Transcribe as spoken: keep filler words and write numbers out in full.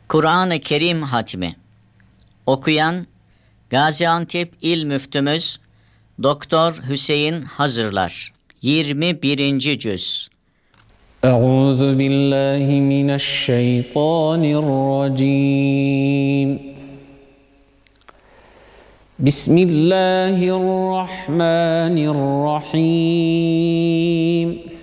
Kur'an-ı Kerim hatmi. Okuyan Gaziantep İl Müftümüz Doktor Hüseyin Hazırlar. yirmi birinci cüz. Euzu billahi mineşşeytanirracim. Bismillahirrahmanirrahim.